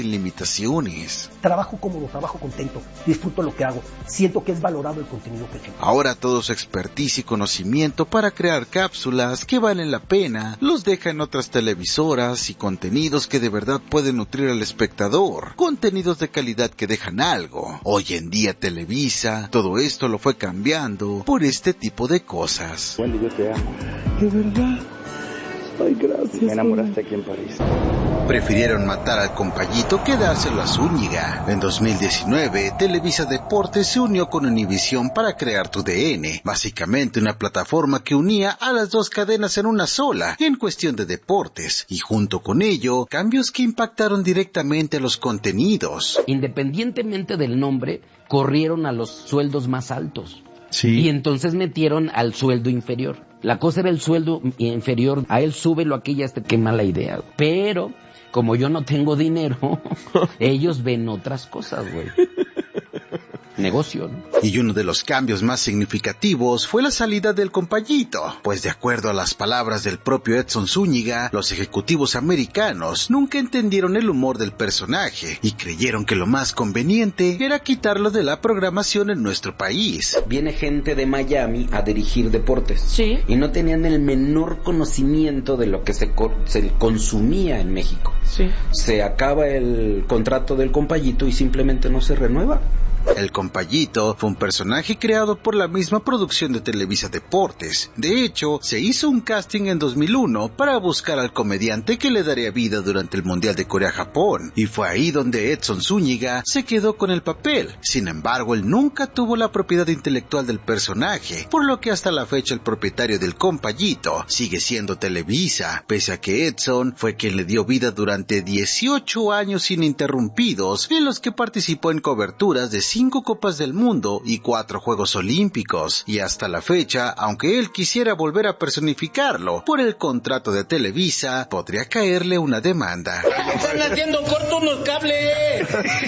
sin limitaciones. Trabajo cómodo, trabajo contento, disfruto lo que hago, siento que es valorado el contenido que genero. Ahora todo su expertise y conocimiento para crear cápsulas que valen la pena los deja en otras televisoras y contenidos que de verdad pueden nutrir al espectador, contenidos de calidad que dejan algo. Hoy en día Televisa, todo esto lo fue cambiando por este tipo de cosas. Wendy, yo te amo. ¿De verdad? Ay, gracias. Me enamoraste aquí en París. Prefirieron matar al compayito que dárselo a Zúñiga. En 2019, Televisa Deportes se unió con Univisión para crear TUDN, básicamente una plataforma que unía a las dos cadenas en una sola, en cuestión de deportes, y junto con ello, cambios que impactaron directamente a los contenidos. Independientemente del nombre, corrieron a los sueldos más altos. Sí. Y entonces metieron al sueldo inferior. La cosa era el sueldo inferior. A él súbelo, aquí ya qué mala idea. Pero, como yo no tengo dinero, ellos ven otras cosas, güey. Negocio, ¿no? Y uno de los cambios más significativos fue la salida del compayito, pues de acuerdo a las palabras del propio Edson Zúñiga, los ejecutivos americanos nunca entendieron el humor del personaje y creyeron que lo más conveniente era quitarlo de la programación en nuestro país. Viene gente de Miami a dirigir deportes. Sí. Y no tenían el menor conocimiento de lo que se consumía en México. Sí. Se acaba el contrato del compayito y simplemente no se renueva. El compayito fue un personaje creado por la misma producción de Televisa Deportes. De hecho, se hizo un casting en 2001 para buscar al comediante que le daría vida durante el Mundial de Corea-Japón, y fue ahí donde Edson Zúñiga se quedó con el papel. Sin embargo, él nunca tuvo la propiedad intelectual del personaje, por lo que hasta la fecha el propietario del compayito sigue siendo Televisa, pese a que Edson fue quien le dio vida durante 18 años ininterrumpidos, en los que participó en coberturas de 5 Copas del Mundo y 4 Juegos Olímpicos, y hasta la fecha, aunque él quisiera volver a personificarlo, por el contrato de Televisa, podría caerle una demanda. ¡Están haciendo corto unos cables!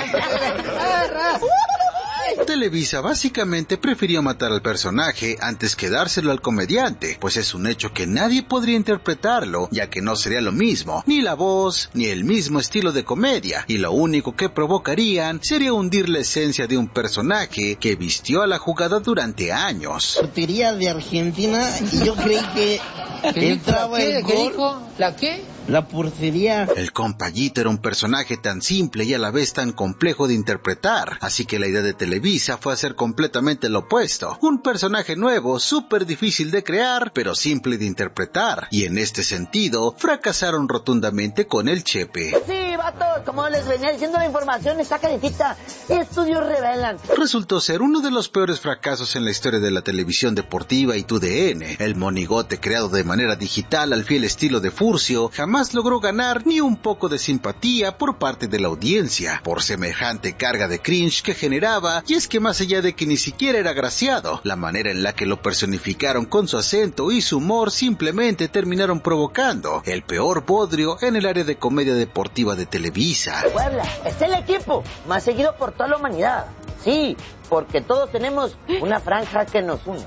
Televisa básicamente prefirió matar al personaje antes que dárselo al comediante, pues es un hecho que nadie podría interpretarlo, ya que no sería lo mismo, ni la voz, ni el mismo estilo de comedia, y lo único que provocarían sería hundir la esencia de un personaje que vistió a la jugada durante años. Portería de Argentina, y yo creí que entraba el gol. ¿Qué dijo? ¿La qué? La portería. El compayito era un personaje tan simple y a la vez tan complejo de interpretar, así que la idea de Televisa fue hacer completamente lo opuesto. Un personaje nuevo, súper difícil de crear, pero simple de interpretar, y en este sentido, fracasaron rotundamente con el Chepe. Sí, vato, como les venía diciendo, la información está calentita. Estudios revelan. Resultó ser uno de los peores fracasos en la historia de la televisión deportiva y TUDN. El monigote creado de manera digital al fiel estilo de Furcio jamás logró ganar ni un poco de simpatía por parte de la audiencia, por semejante carga de cringe que generaba, y es que más allá de que ni siquiera era graciado, la manera en la que lo personificaron con su acento y su humor simplemente terminaron provocando el peor bodrio en el área de comedia deportiva de Televisa. Puebla es el equipo más seguido por toda la humanidad. Sí, porque todos tenemos una franja que nos une.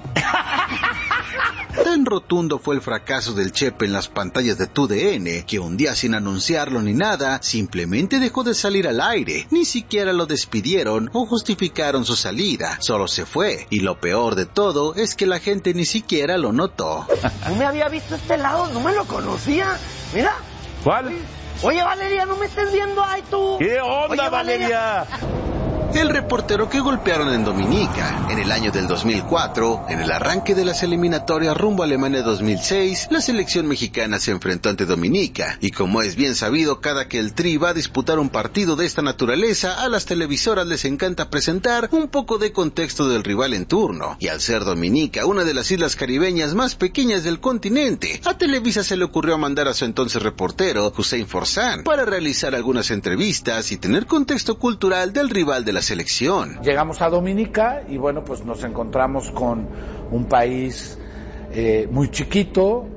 Tan rotundo fue el fracaso del Chepe en las pantallas de TUDN, que un día sin anunciarlo ni nada, simplemente dejó de salir al aire. Ni siquiera lo despidieron o justificaron su salida, solo se fue. Y lo peor de todo es que la gente ni siquiera lo notó. No me había visto este lado, no me lo conocía. Mira. ¿Cuál? Oye, Valeria, no me estés viendo, ay tú. ¿Qué onda, Oye, Valeria? El reportero que golpearon en Dominica, en el año del 2004, en el arranque de las eliminatorias rumbo a Alemania 2006, la selección mexicana se enfrentó ante Dominica, y como es bien sabido, cada que el Tri va a disputar un partido de esta naturaleza, a las televisoras les encanta presentar un poco de contexto del rival en turno, y al ser Dominica una de las islas caribeñas más pequeñas del continente, a Televisa se le ocurrió mandar a su entonces reportero, Hussein Forzán, para realizar algunas entrevistas y tener contexto cultural del rival de la selección. Llegamos a Dominica y bueno, pues nos encontramos con un país muy chiquito,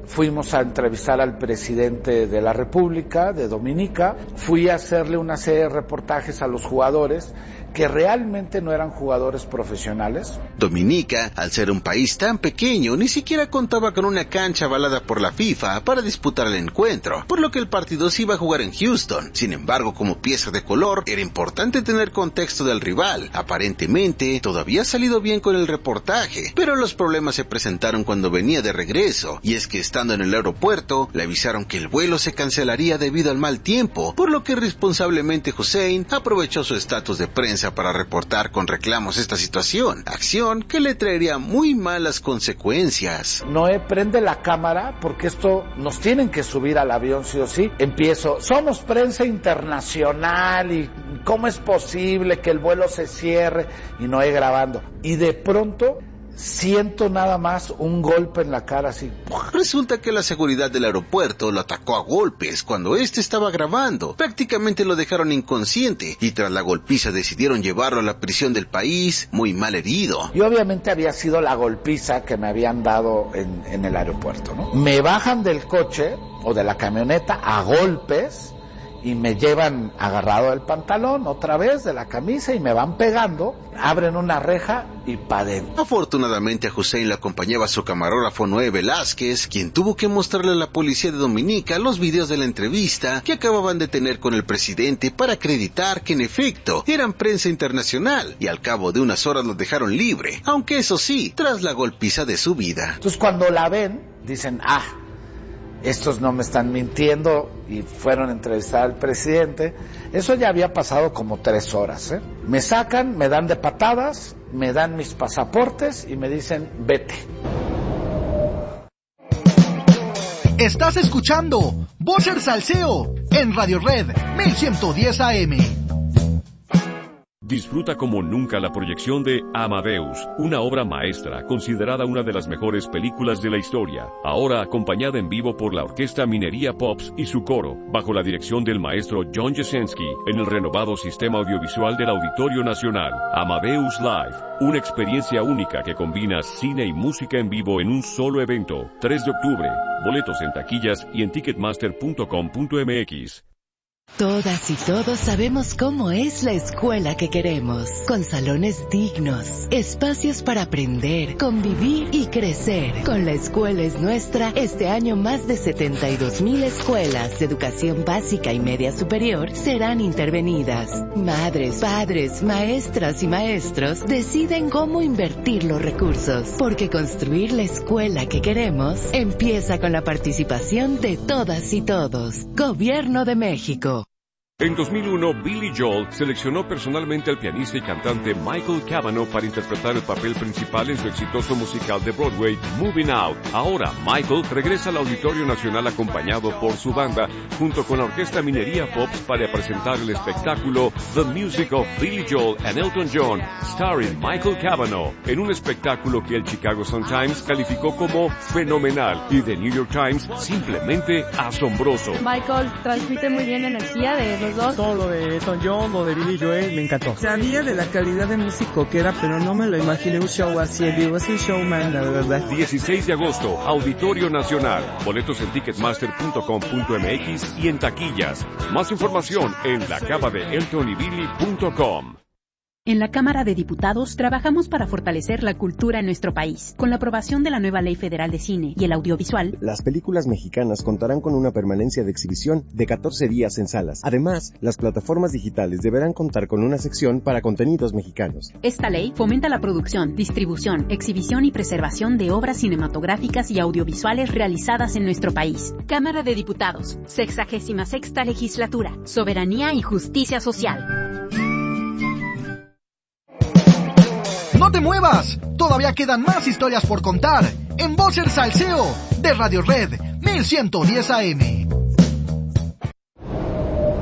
fuimos a entrevistar al presidente de la República de Dominica, fui a hacerle una serie de reportajes a los jugadores que realmente no eran jugadores profesionales. Dominica, al ser un país tan pequeño, ni siquiera contaba con una cancha avalada por la FIFA para disputar el encuentro, por lo que el partido se iba a jugar en Houston. Sin embargo, como pieza de color, era importante tener contexto del rival. Aparentemente, todo había salido bien con el reportaje, pero los problemas se presentaron cuando venía de regreso, y es que estando en el aeropuerto, le avisaron que el vuelo se cancelaría debido al mal tiempo, por lo que responsablemente Hussein aprovechó su estatus de prensa para reportar con reclamos esta situación, acción que le traería muy malas consecuencias. Noé, prende la cámara porque esto nos tienen que subir al avión sí o sí. Empiezo, somos prensa internacional y ¿cómo es posible que el vuelo se cierre? Y Noé grabando. Y de pronto siento nada más un golpe en la cara así. Resulta que la seguridad del aeropuerto lo atacó a golpes cuando este estaba grabando. Prácticamente lo dejaron inconsciente y tras la golpiza decidieron llevarlo a la prisión del país muy mal herido. Y obviamente había sido la golpiza que me habían dado en el aeropuerto, ¿no? Me bajan del coche o de la camioneta a golpes y me llevan agarrado del pantalón, otra vez de la camisa, y me van pegando, abren una reja y pa' dentro. Afortunadamente a Hussein le acompañaba su camarógrafo Noé Velázquez, quien tuvo que mostrarle a la policía de Dominica los videos de la entrevista que acababan de tener con el presidente para acreditar que en efecto eran prensa internacional, y al cabo de unas horas lo dejaron libre, aunque eso sí, tras la golpiza de su vida. Entonces cuando la ven, dicen, estos no me están mintiendo, y fueron a entrevistar al presidente. Eso ya había pasado como 3 horas, ¿eh? Me sacan, me dan de patadas, me dan mis pasaportes y me dicen, vete. Estás escuchando Boxer Salseo en Radio Red 1110 AM. Disfruta como nunca la proyección de Amadeus, una obra maestra considerada una de las mejores películas de la historia, ahora acompañada en vivo por la Orquesta Minería Pops y su coro, bajo la dirección del maestro John Jasenski, en el renovado sistema audiovisual del Auditorio Nacional. Amadeus Live, una experiencia única que combina cine y música en vivo en un solo evento. 3 de octubre, boletos en taquillas y en ticketmaster.com.mx. Todas y todos sabemos cómo es la escuela que queremos, con salones dignos, espacios para aprender, convivir y crecer. Con La Escuela es Nuestra, este año más de 72,000 escuelas de educación básica y media superior serán intervenidas. Madres, padres, maestras y maestros deciden cómo invertir los recursos, porque construir la escuela que queremos empieza con la participación de todas y todos. Gobierno de México. En 2001, Billy Joel seleccionó personalmente al pianista y cantante Michael Cavanaugh para interpretar el papel principal en su exitoso musical de Broadway, Moving Out. Ahora, Michael regresa al Auditorio Nacional acompañado por su banda, junto con la Orquesta Minería Pops, para presentar el espectáculo The Music of Billy Joel and Elton John, starring Michael Cavanaugh, en un espectáculo que el Chicago Sun-Times calificó como fenomenal y The New York Times simplemente asombroso. Michael transmite muy bien la energía de los dos. Todo lo de Elton John, lo de Billy Joel, me encantó. Sabía de la calidad de músico que era, pero no me lo imaginé un show así. Es un showman, la verdad. 16 de agosto, Auditorio Nacional. Boletos en ticketmaster.com.mx y en taquillas. Más información en lacavadeeltonybilly.com. En la Cámara de Diputados trabajamos para fortalecer la cultura en nuestro país. Con la aprobación de la nueva Ley Federal de Cine y el Audiovisual, las películas mexicanas contarán con una permanencia de exhibición de 14 días en salas. Además, las plataformas digitales deberán contar con una sección para contenidos mexicanos. Esta ley fomenta la producción, distribución, exhibición y preservación de obras cinematográficas y audiovisuales realizadas en nuestro país. Cámara de Diputados, 66ª Legislatura, Soberanía y Justicia Social. ¡No te muevas! Todavía quedan más historias por contar en Boxer Salseo de Radio Red 1110 AM.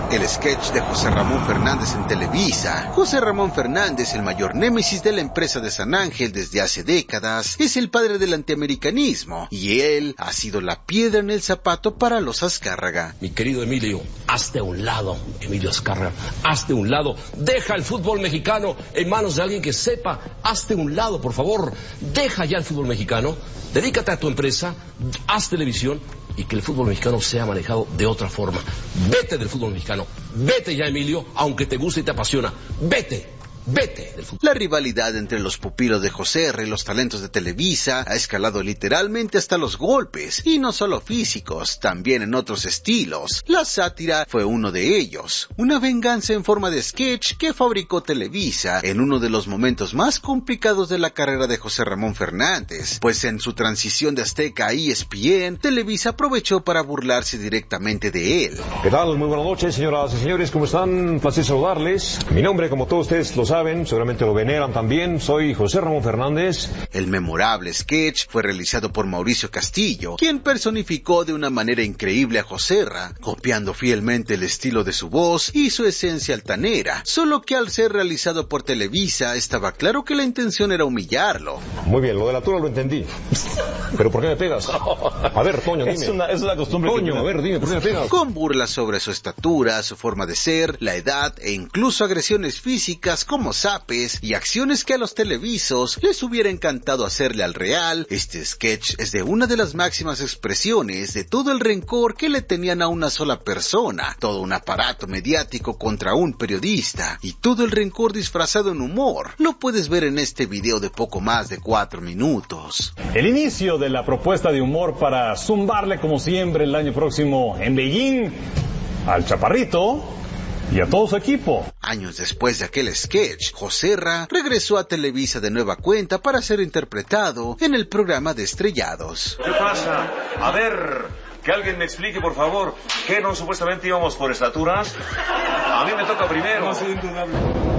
El sketch de José Ramón Fernández en Televisa. José Ramón Fernández, el mayor némesis de la empresa de San Ángel desde hace décadas, es el padre del antiamericanismo, y él ha sido la piedra en el zapato para los Azcárraga. Mi querido Emilio, hazte a un lado, Emilio Azcárraga, hazte a un lado, deja el fútbol mexicano en manos de alguien que sepa, hazte a un lado, por favor, deja ya el fútbol mexicano, dedícate a tu empresa, haz televisión, y que el fútbol mexicano sea manejado de otra forma. Vete del fútbol mexicano, vete ya, Emilio, aunque te guste y te apasiona, vete del fútbol. La rivalidad entre los pupilos de José R. y los talentos de Televisa ha escalado literalmente hasta los golpes, y no solo físicos, también en otros estilos. La sátira fue uno de ellos, una venganza en forma de sketch que fabricó Televisa en uno de los momentos más complicados de la carrera de José Ramón Fernández, pues en su transición de Azteca a ESPN, Televisa aprovechó para burlarse directamente de él. ¿Qué tal? Muy buenas noches, señoras y señores, ¿cómo están? Un placer saludarles. Mi nombre, como todos ustedes lo saben, seguramente lo veneran también, soy José Ramón Fernández. El memorable sketch fue realizado por Mauricio Castillo, quien personificó de una manera increíble a Joserra, copiando fielmente el estilo de su voz y su esencia altanera, solo que al ser realizado por Televisa estaba claro que la intención era humillarlo. Muy bien, lo de la altura lo entendí. ¿Pero por qué me pegas? A ver, Toño, dime. Es una costumbre. Toño, a ver, dime, ¿por qué me pegas? Con burlas sobre su estatura, su forma de ser, la edad e incluso agresiones físicas como zapes y acciones que a los televisos les hubiera encantado hacerle al Real, este sketch es de una de las máximas expresiones de todo el rencor que le tenían a una sola persona, todo un aparato mediático contra un periodista, y todo el rencor disfrazado en humor. Lo puedes ver en este video de poco más de 4 minutos. El inicio de la propuesta de humor para zumbarle como siempre el año próximo en Beijing al Chaparrito y a todo su equipo. Años después de aquel sketch, Joserra regresó a Televisa de nueva cuenta para ser interpretado en el programa de Estrellados. ¿Qué pasa? A ver, que alguien me explique, por favor, ¿qué no supuestamente íbamos por estaturas? A mí me toca primero. No, sí, indudable.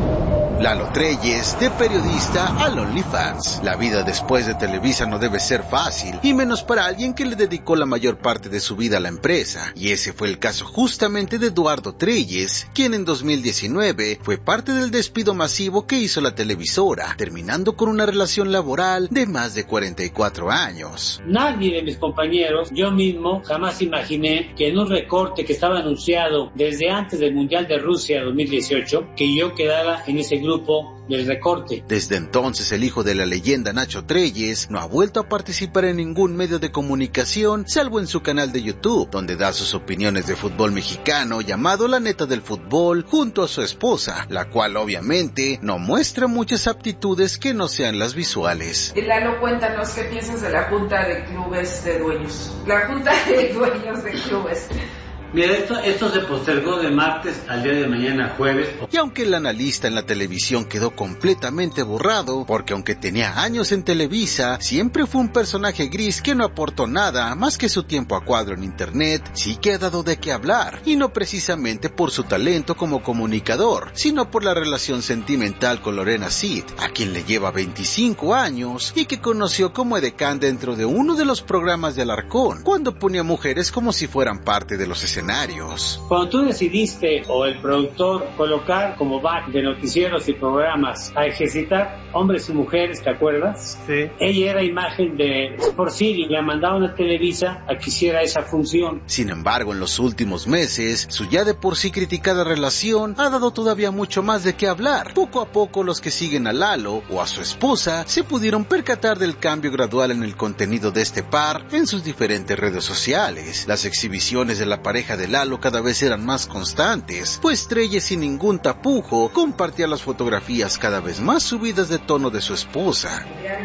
Lalo Trelles, de periodista al OnlyFans. La vida después de Televisa no debe ser fácil, y menos para alguien que le dedicó la mayor parte de su vida a la empresa. Y ese fue el caso justamente de Eduardo Trelles, quien en 2019 fue parte del despido masivo que hizo la televisora, terminando con una relación laboral de más de 44 años. Nadie de mis compañeros, yo mismo, jamás imaginé que en un recorte que estaba anunciado desde antes del Mundial de Rusia 2018, que yo quedara en ese grupo del recorte. Desde entonces, el hijo de la leyenda Nacho Trelles no ha vuelto a participar en ningún medio de comunicación, salvo en su canal de YouTube, donde da sus opiniones de fútbol mexicano llamado La Neta del Fútbol, junto a su esposa, la cual obviamente no muestra muchas aptitudes que no sean las visuales. Lalo, cuéntanos qué piensas de la Junta de Clubes de Dueños. La Junta de Dueños de Clubes. Mira, esto se postergó de martes al día de mañana, jueves. Y aunque el analista en la televisión quedó completamente borrado, porque aunque tenía años en Televisa, siempre fue un personaje gris que no aportó nada más que su tiempo a cuadro en internet, sí que ha dado de qué hablar, y no precisamente por su talento como comunicador, sino por la relación sentimental con Lorena Cid, a quien le lleva 25 años y que conoció como edecán dentro de uno de los programas de Alarcón, cuando ponía mujeres como si fueran parte de los escenarios. Cuando tú decidiste, o el productor, colocar como back de noticieros y programas a ejercitar hombres y mujeres, ¿te acuerdas? Sí. Ella era imagen de Sport City, la mandaban a Televisa a que hiciera esa función. Sin embargo, en los últimos meses, su ya de por sí criticada relación ha dado todavía mucho más de qué hablar. Poco a poco, los que siguen a Lalo o a su esposa se pudieron percatar del cambio gradual en el contenido de este par en sus diferentes redes sociales. Las exhibiciones de la pareja de Lalo cada vez eran más constantes, pues Trelles sin ningún tapujo compartía las fotografías cada vez más subidas de tono de su esposa.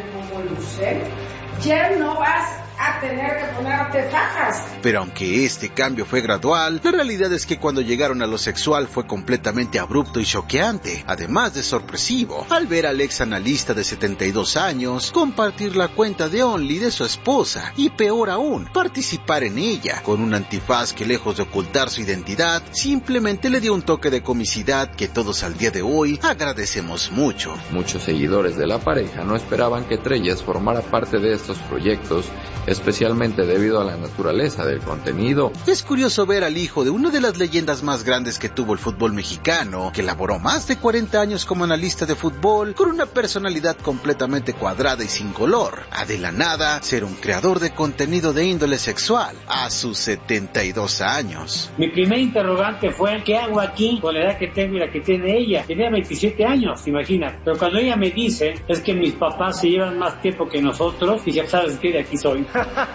Ya no vas a tener que ponerte fajas. Pero aunque este cambio fue gradual, la realidad es que cuando llegaron a lo sexual fue completamente abrupto y choqueante, además de sorpresivo, al ver al ex analista de 72 años compartir la cuenta de Only de su esposa, y peor aún, participar en ella, con un antifaz que lejos de ocultar su identidad, simplemente le dio un toque de comicidad que todos al día de hoy agradecemos mucho. Muchos seguidores de la pareja no esperaban que Trelles formara parte de estos proyectos especialmente debido a la naturaleza del contenido. Es curioso ver al hijo de una de las leyendas más grandes que tuvo el fútbol mexicano, que laboró más de 40 años como analista de fútbol, con una personalidad completamente cuadrada y sin color, a de la nada ser un creador de contenido de índole sexual a sus 72 años. Mi primer interrogante fue, ¿qué hago aquí con la edad que tengo y la que tiene ella? Tenía 27 años, imagina. Pero cuando ella me dice, es que mis papás se llevan más tiempo que nosotros, y ya sabes que de aquí soy.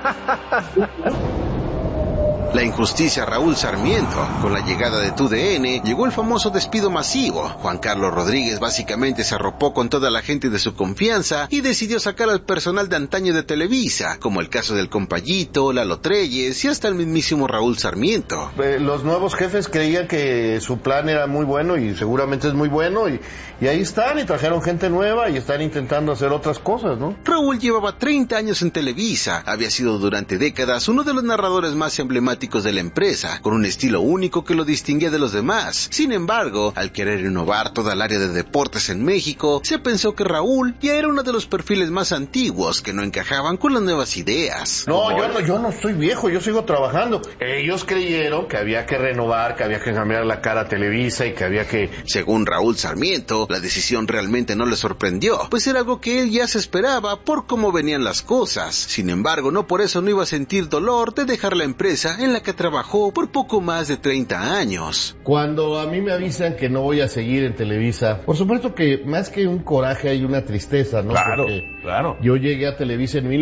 La injusticia Raúl Sarmiento. Con la llegada de TUDN, llegó el famoso despido masivo. Juan Carlos Rodríguez básicamente se arropó con toda la gente de su confianza y decidió sacar al personal de antaño de Televisa, como el caso del Compayito, Lalo Treyes y hasta el mismísimo Raúl Sarmiento. Los nuevos jefes creían que su plan era muy bueno y seguramente es muy bueno y ahí están y trajeron gente nueva y están intentando hacer otras cosas, ¿no? Raúl llevaba 30 años en Televisa, había sido durante décadas uno de los narradores más emblemáticos de la empresa, con un estilo único que lo distinguía de los demás. Sin embargo, al querer innovar toda el área de deportes en México, se pensó que Raúl ya era uno de los perfiles más antiguos que no encajaban con las nuevas ideas. No, yo no estoy viejo, yo sigo trabajando. Ellos creyeron que había que renovar, que había que cambiar la cara a Televisa y que había que... Según Raúl Sarmiento, la decisión realmente no le sorprendió, pues era algo que él ya se esperaba por cómo venían las cosas. Sin embargo, no por eso no iba a sentir dolor de dejar la empresa en la que trabajó por poco más de 30 años. Cuando a mí me avisan que no voy a seguir en Televisa, por supuesto que más que un coraje hay una tristeza, ¿no? Claro, porque claro. Yo llegué a Televisa en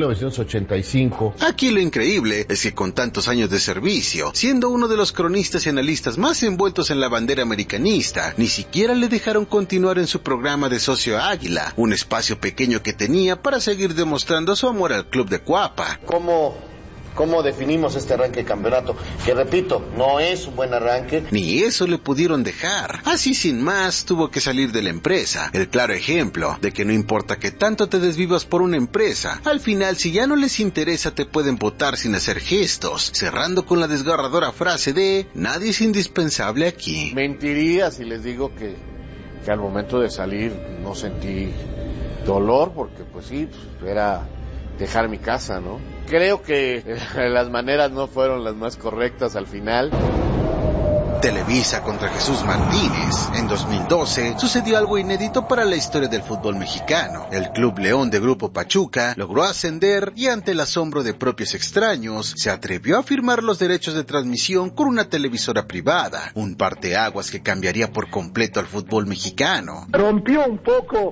1985. Aquí lo increíble es que con tantos años de servicio, siendo uno de los cronistas y analistas más envueltos en la bandera americanista, ni siquiera le dejaron continuar en su programa de Socio Águila, un espacio pequeño que tenía para seguir demostrando su amor al club de Cuapa. ¿Cómo definimos este arranque de campeonato? Que repito, no es un buen arranque. Ni eso le pudieron dejar. Así sin más, tuvo que salir de la empresa. El claro ejemplo de que no importa que tanto te desvivas por una empresa, al final si ya no les interesa te pueden votar sin hacer gestos, cerrando con la desgarradora frase de nadie es indispensable aquí. Mentiría si les digo que al momento de salir no sentí dolor, porque pues sí, era dejar mi casa, ¿no? Creo que las maneras no fueron las más correctas al final. Televisa contra Jesús Martínez. En 2012 sucedió algo inédito para la historia del fútbol mexicano. El Club León de Grupo Pachuca logró ascender y ante el asombro de propios extraños se atrevió a firmar los derechos de transmisión con una televisora privada, un parteaguas que cambiaría por completo al fútbol mexicano. Rompió un poco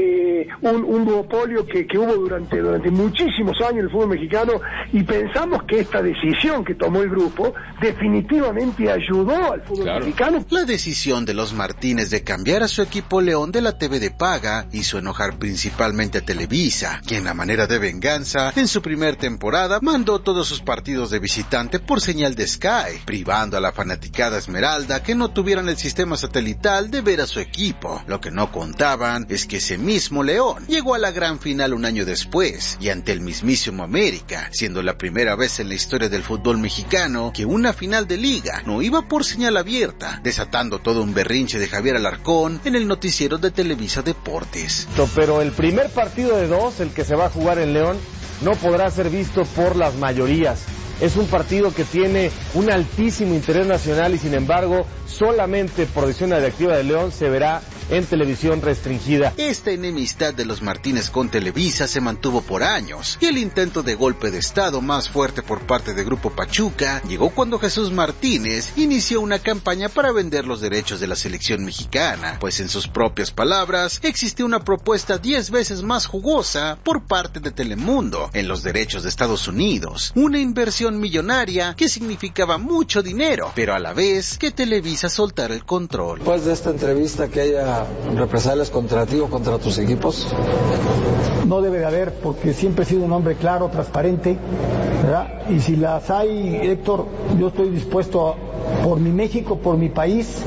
un duopolio que hubo durante muchísimos años en el fútbol mexicano, y pensamos que esta decisión que tomó el grupo definitivamente ayudó al fútbol mexicano. La decisión de los Martínez de cambiar a su equipo León de la TV de paga hizo enojar principalmente a Televisa, quien a manera de venganza en su primer temporada mandó todos sus partidos de visitante por señal de Sky, privando a la fanaticada esmeralda que no tuvieran el sistema satelital de ver a su equipo. Lo que no contaban es que ese mismo León llegó a la gran final un año después y ante el mismísimo América, siendo la primera vez en la historia del fútbol mexicano que una final de liga no iba por señal abierta, desatando todo un berrinche de Javier Alarcón en el noticiero de Televisa Deportes. Pero el primer partido de dos, el que se va a jugar en León, no podrá ser visto por las mayorías. Es un partido que tiene un altísimo interés nacional y sin embargo solamente por decisión directiva de León se verá en televisión restringida. Esta enemistad de los Martínez con Televisa se mantuvo por años y el intento de golpe de estado más fuerte por parte de Grupo Pachuca llegó cuando Jesús Martínez inició una campaña para vender los derechos de la selección mexicana, pues en sus propias palabras existía una propuesta 10 veces más jugosa por parte de Telemundo en los derechos de Estados Unidos, una inversión millonaria que significaba mucho dinero, pero a la vez que Televisa soltara el control. Después de esta entrevista que haya represalias contra ti o contra tus equipos. No debe de haber, porque siempre he sido un hombre claro, transparente, ¿verdad? Y si las hay, Héctor, yo estoy dispuesto por mi México, por mi país,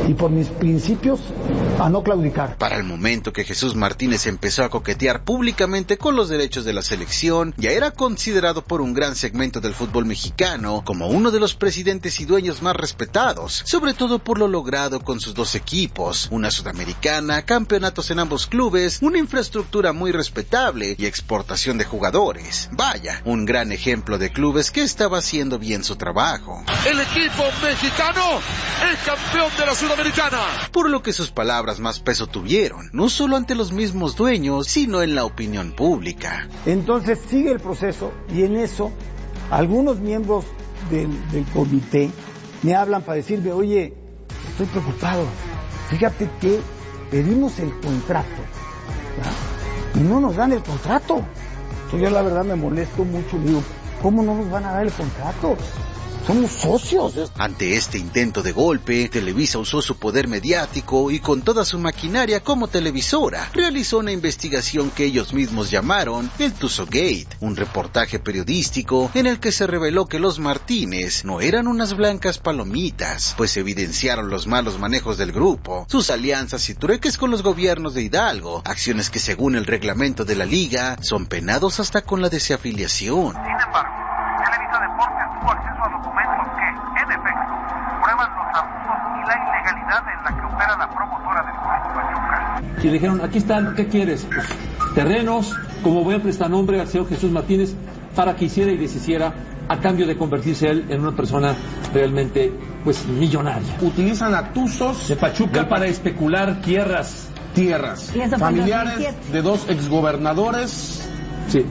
y por mis principios a no claudicar. Para el momento que Jesús Martínez empezó a coquetear públicamente con los derechos de la selección, ya era considerado por un gran segmento del fútbol mexicano como uno de los presidentes y dueños más respetados, sobre todo por lo logrado con sus dos equipos, una sudamericana, campeonatos en ambos clubes, una infraestructura muy respetable y exportación de jugadores. Vaya, un gran ejemplo de clubes que estaba haciendo bien su trabajo. El equipo mexicano es campeón de la Sudamericana. Por lo que sus palabras más peso tuvieron, no solo ante los mismos dueños, sino en la opinión pública. Entonces sigue el proceso y en eso algunos miembros del comité me hablan para decirme, oye, estoy preocupado, fíjate que pedimos el contrato, ¿verdad? Y no nos dan el contrato. Entonces yo la verdad me molesto mucho y digo, ¿cómo no nos van a dar el contrato? Somos socios. Ante este intento de golpe, Televisa usó su poder mediático y con toda su maquinaria como televisora, realizó una investigación que ellos mismos llamaron el Tuzo Gate, un reportaje periodístico en el que se reveló que los Martínez no eran unas blancas palomitas, pues evidenciaron los malos manejos del grupo, sus alianzas y trueques con los gobiernos de Hidalgo, acciones que según el reglamento de la liga son penados hasta con la desafiliación. Sin embargo, Televisa Deportes tuvo acceso a documentos que, en efecto, prueban los abusos y la ilegalidad en la que opera la promotora del Grupo Pachuca. Y le dijeron, aquí están, ¿qué quieres? Pues, terrenos, como voy a prestar nombre al señor Jesús Martínez para que hiciera y deshiciera a cambio de convertirse él en una persona realmente, pues, millonaria. Utilizan a tuzos de Pachuca para especular tierras familiares de dos exgobernadores. Sí.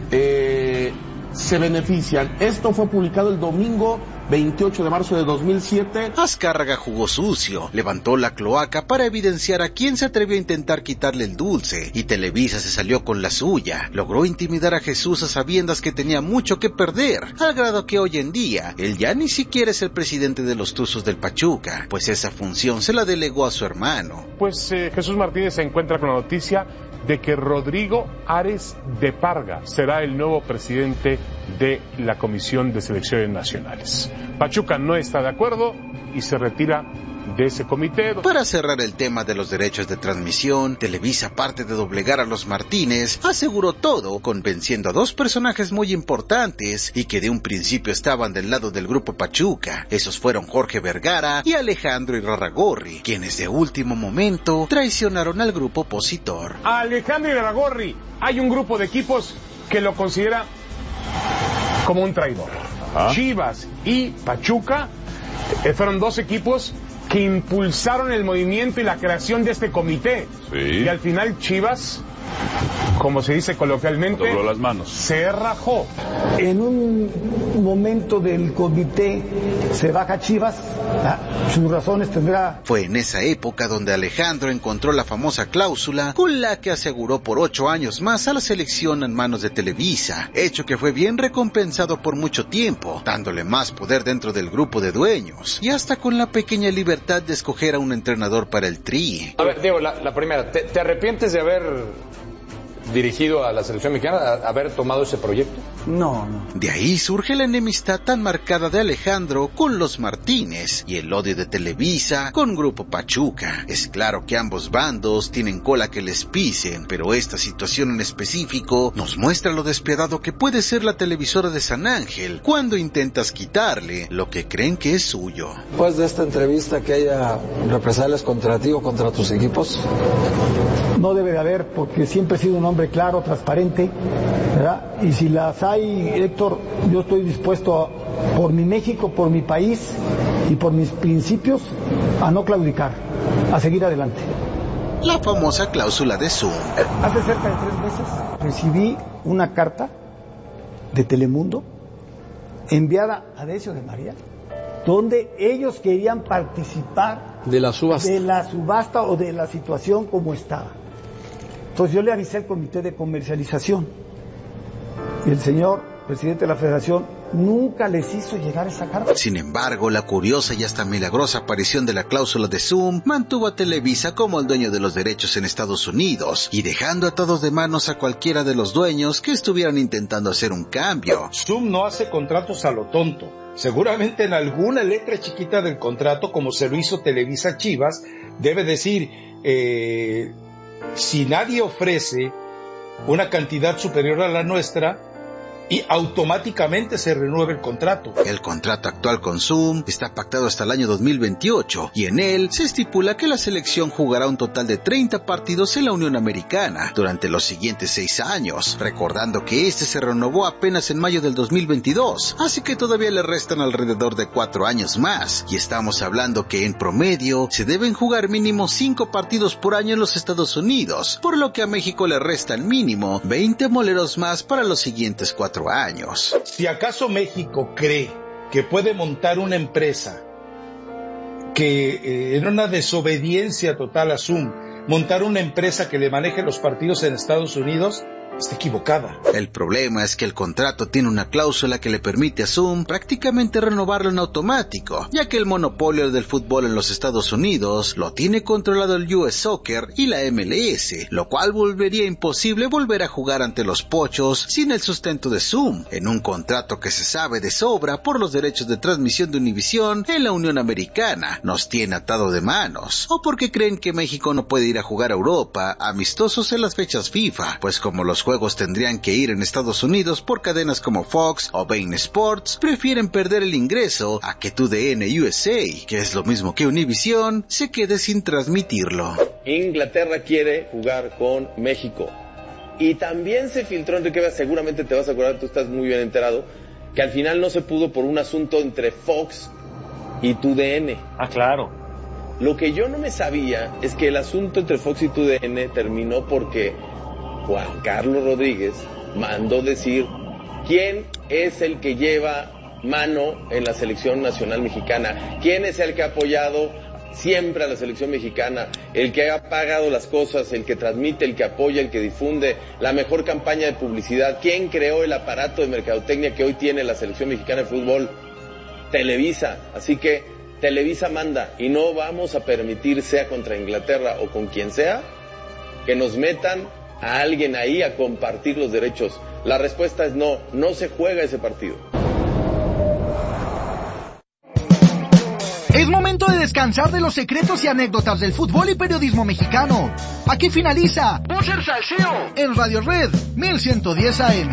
Se benefician. Esto fue publicado el domingo 28 de marzo de 2007. Azcárraga jugó sucio, levantó la cloaca para evidenciar a quién se atrevió a intentar quitarle el dulce, y Televisa se salió con la suya. Logró intimidar a Jesús a sabiendas que tenía mucho que perder, al grado que hoy en día, él ya ni siquiera es el presidente de los Tuzos del Pachuca, pues esa función se la delegó a su hermano. Pues Jesús Martínez se encuentra con la noticia de que Rodrigo Ares de Parga será el nuevo presidente de la Comisión de Selecciones Nacionales. Pachuca no está de acuerdo y se retira de ese comité. Para cerrar el tema de los derechos de transmisión, Televisa, aparte de doblegar a los Martínez, aseguró todo, convenciendo a dos personajes muy importantes y que de un principio estaban del lado del Grupo Pachuca. Esos fueron Jorge Vergara y Alejandro Irarrágorri, quienes de último momento traicionaron al grupo opositor. A Alejandro Irarrágorri hay un grupo de equipos que lo considera como un traidor. Chivas y Pachuca fueron dos equipos que impulsaron el movimiento y la creación de este comité. Sí. Y al final Chivas, como se dice coloquialmente, dobló las manos. Se rajó. En un momento del comité se baja Chivas, sus razones tendrá. Fue en esa época donde Alejandro encontró la famosa cláusula con la que aseguró por 8 años más a la selección en manos de Televisa, hecho que fue bien recompensado por mucho tiempo, dándole más poder dentro del grupo de dueños, y hasta con la pequeña libertad de escoger a un entrenador para el Tri. A ver, Diego, la primera, ¿te arrepientes de haber dirigido a la selección mexicana, haber tomado ese proyecto? No. De ahí surge la enemistad tan marcada de Alejandro con los Martínez y el odio de Televisa con Grupo Pachuca. Es claro que ambos bandos tienen cola que les pisen, pero esta situación en específico nos muestra lo despiadado que puede ser la televisora de San Ángel cuando intentas quitarle lo que creen que es suyo. Después de esta entrevista, que haya represalias contra ti o contra tus equipos. No debe de haber, porque siempre he sido un hombre claro, transparente, ¿verdad? Y si las hay, Héctor, yo estoy dispuesto por mi México, por mi país y por mis principios, a no claudicar, a seguir adelante. La famosa cláusula de Zoom. Hace cerca de 3 meses recibí una carta de Telemundo enviada a Decio de María, donde ellos querían participar de la subasta o de la situación como estaba. Entonces yo le avisé al comité de comercialización y el señor presidente de la federación nunca les hizo llegar esa carta. Sin embargo, la curiosa y hasta milagrosa aparición de la cláusula de Zoom mantuvo a Televisa como el dueño de los derechos en Estados Unidos y dejando atados de manos a cualquiera de los dueños que estuvieran intentando hacer un cambio. Zoom no hace contratos a lo tonto. Seguramente en alguna letra chiquita del contrato, como se lo hizo Televisa Chivas, debe decir, si nadie ofrece una cantidad superior a la nuestra, y automáticamente se renueva el contrato. El contrato actual con Zoom está pactado hasta el año 2028 y en él se estipula que la selección jugará un total de 30 partidos en la Unión Americana durante los siguientes 6 años, recordando que este se renovó apenas en mayo del 2022, así que todavía le restan alrededor de 4 años más, y estamos hablando que en promedio se deben jugar mínimo 5 partidos por año en los Estados Unidos, por lo que a México le restan mínimo 20 moleros más para los siguientes 4 años. Si acaso México cree que puede montar una empresa que en una desobediencia total a Zoom, montar una empresa que le maneje los partidos en Estados Unidos, está equivocada. El problema es que el contrato tiene una cláusula que le permite a Zoom prácticamente renovarlo en automático, ya que el monopolio del fútbol en los Estados Unidos lo tiene controlado el US Soccer y la MLS, lo cual volvería imposible volver a jugar ante los Pochos sin el sustento de Zoom, en un contrato que se sabe de sobra por los derechos de transmisión de Univisión en la Unión Americana. Nos tiene atado de manos, o porque creen que México no puede ir a jugar a Europa amistosos en las fechas FIFA, pues como los juegos tendrían que ir en Estados Unidos por cadenas como Fox o Bein Sports, prefieren perder el ingreso a que TUDN USA, que es lo mismo que Univision, se quede sin transmitirlo. Inglaterra quiere jugar con México. Y también se filtró, Enrique, seguramente te vas a acordar, tú estás muy bien enterado, que al final no se pudo por un asunto entre Fox y TUDN. Ah, claro. Lo que yo no me sabía es que el asunto entre Fox y TUDN terminó porque Juan Carlos Rodríguez mandó decir quién es el que lleva mano en la selección nacional mexicana, quién es el que ha apoyado siempre a la selección mexicana, el que ha pagado las cosas, el que transmite, el que apoya, el que difunde, la mejor campaña de publicidad, quién creó el aparato de mercadotecnia que hoy tiene la selección mexicana de fútbol, Televisa. Así que Televisa manda y no vamos a permitir, sea contra Inglaterra o con quien sea, que nos metan a alguien ahí a compartir los derechos. La respuesta es no, no se juega ese partido. Es momento de descansar de los secretos y anécdotas del fútbol y periodismo mexicano. Aquí finaliza Voces Salseo en Radio Red 1110 AM.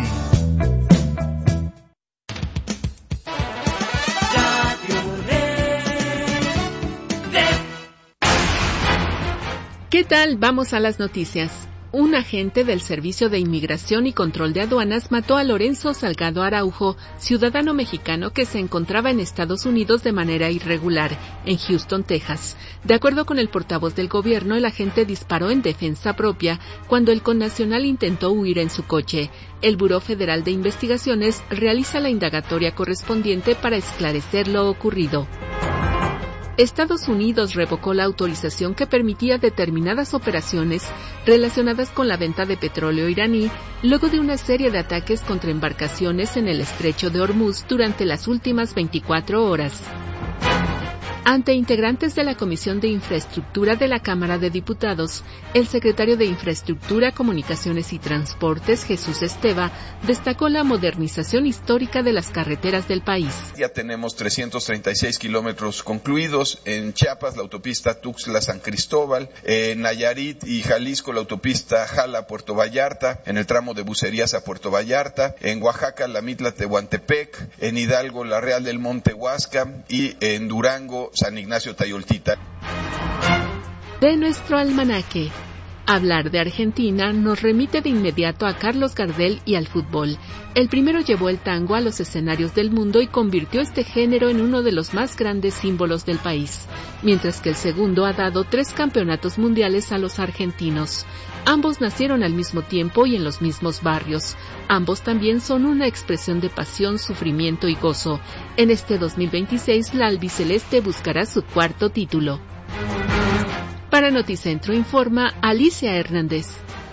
¿Qué tal? Vamos a las noticias. Un agente del Servicio de Inmigración y Control de Aduanas mató a Lorenzo Salgado Araujo, ciudadano mexicano que se encontraba en Estados Unidos de manera irregular, en Houston, Texas. De acuerdo con el portavoz del gobierno, el agente disparó en defensa propia cuando el connacional intentó huir en su coche. El Buró Federal de Investigaciones realiza la indagatoria correspondiente para esclarecer lo ocurrido. Estados Unidos revocó la autorización que permitía determinadas operaciones relacionadas con la venta de petróleo iraní luego de una serie de ataques contra embarcaciones en el estrecho de Hormuz durante las últimas 24 horas. Ante integrantes de la Comisión de Infraestructura de la Cámara de Diputados, el secretario de Infraestructura, Comunicaciones y Transportes, Jesús Esteva, destacó la modernización histórica de las carreteras del país. Ya tenemos 336 kilómetros concluidos. En Chiapas, la autopista Tuxtla-San Cristóbal. En Nayarit y Jalisco, la autopista Jala-Puerto Vallarta. En el tramo de Bucerías a Puerto Vallarta. En Oaxaca, la Mitla-Tehuantepec. En Hidalgo, la Real del Monte Huasca. Y en Durango, San Ignacio Tayoltita. De nuestro almanaque. Hablar de Argentina nos remite de inmediato a Carlos Gardel y al fútbol. El primero llevó el tango a los escenarios del mundo y convirtió este género en uno de los más grandes símbolos del país, mientras que el segundo ha dado 3 campeonatos mundiales a los argentinos. Ambos nacieron al mismo tiempo y en los mismos barrios. Ambos también son una expresión de pasión, sufrimiento y gozo. En este 2026, la albiceleste buscará su 4º título. Para Noticentro informa Alicia Hernández.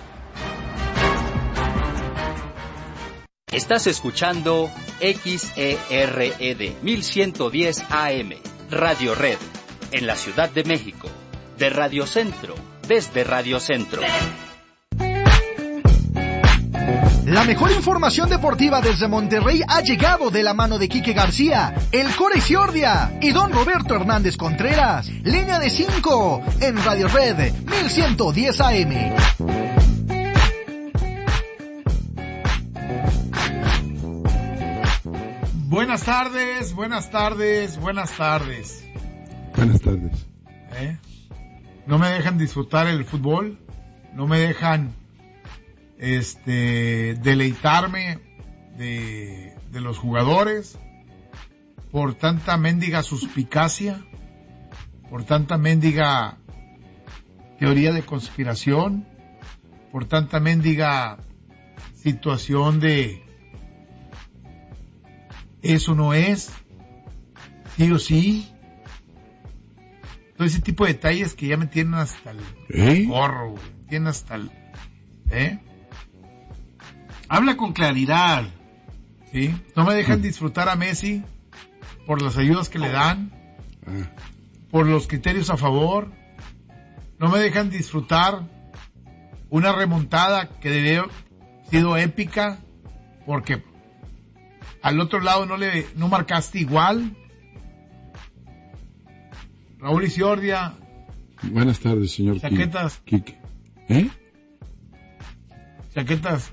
Estás escuchando XERED 1110 AM, Radio Red, en la Ciudad de México, de Radio Centro, desde Radio Centro. La mejor información deportiva desde Monterrey ha llegado de la mano de Quique García, el Core Ciordia y don Roberto Hernández Contreras. Línea de 5 en Radio Red 1110 AM. Buenas tardes, buenas tardes, buenas tardes. Buenas tardes. No me dejan disfrutar el fútbol, no me dejan deleitarme de los jugadores por tanta mendiga suspicacia, por tanta mendiga teoría de conspiración, por tanta mendiga situación de eso no es, sí o sí. Todo ese tipo de detalles que ya me tienen hasta el gorro, güey. Me tienen hasta el... Habla con claridad. ¿Sí? No me dejan disfrutar a Messi por las ayudas que le dan, por los criterios a favor. No me dejan disfrutar una remontada que debió haber sido épica porque al otro lado no marcaste igual. Raúl Iciordia. Buenas tardes, señor Chaquetas. Quique. Chaquetas.